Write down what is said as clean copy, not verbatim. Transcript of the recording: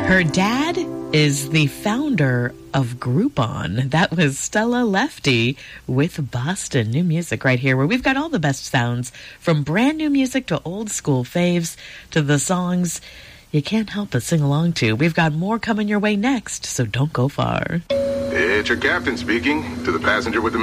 Her dad is the founder of Groupon. That was Stella Lefty with Boston. New music right here, where we've got all the best sounds, from brand new music to old school faves to the songs you can't help but sing along to. We've got more coming your way next, so don't go far. It's your captain speaking to the passenger with the